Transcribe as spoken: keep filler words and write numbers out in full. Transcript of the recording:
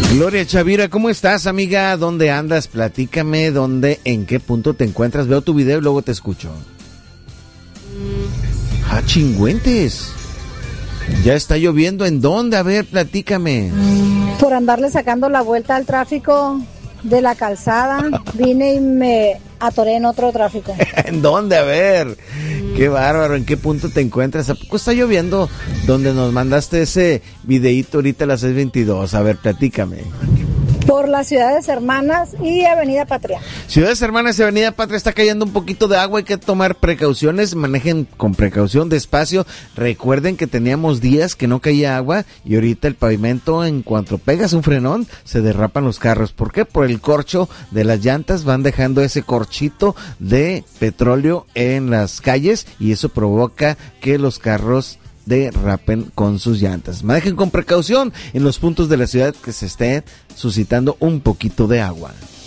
Gloria Chavira, ¿cómo estás, amiga? ¿Dónde andas? Platícame, ¿dónde, en qué punto te encuentras? Veo tu video y luego te escucho. ¡Ah, chingüentes! Ya está lloviendo. ¿En dónde? A ver, platícame. Por andarle sacando la vuelta al tráfico de la calzada, vine y me atoré en otro tráfico. ¿En dónde? A ver. Qué bárbaro. ¿En qué punto te encuentras? ¿A poco está lloviendo donde nos mandaste ese videíto ahorita a las seis veintidós? A ver, platícame. Por las Ciudades Hermanas y Avenida Patria. Ciudades Hermanas y Avenida Patria está cayendo un poquito de agua, hay que tomar precauciones, manejen con precaución, despacio. Recuerden que teníamos días que no caía agua y ahorita el pavimento, en cuanto pegas un frenón, se derrapan los carros. ¿Por qué? Por el corcho de las llantas, van dejando ese corchito de petróleo en las calles y eso provoca que los carros derrapen con sus llantas. Manejen con precaución en los puntos de la ciudad que se esté suscitando un poquito de agua.